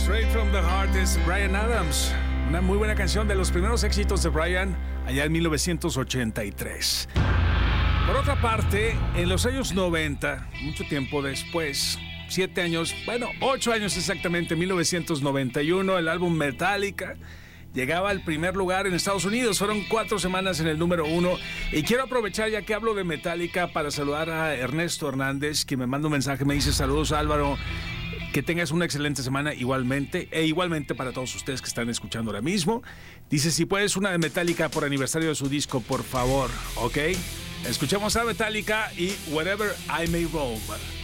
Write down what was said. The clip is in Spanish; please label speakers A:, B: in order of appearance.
A: Straight from the Heart es Bryan Adams. Una muy buena canción de los primeros éxitos de Bryan allá en 1983. Por otra parte, en los años 90, mucho tiempo después, 7 años, bueno, 8 años exactamente, 1991, el álbum Metallica llegaba al primer lugar en Estados Unidos. Fueron 4 semanas en el número 1. Y quiero aprovechar, ya que hablo de Metallica, para saludar a Ernesto Hernández, que me manda un mensaje, me dice: saludos, Álvaro, que tengas una excelente semana igualmente, e igualmente para todos ustedes que están escuchando ahora mismo. Dice: si puedes una de Metallica por aniversario de su disco, por favor, ¿ok? Escuchamos a Metallica y Wherever I May Roam.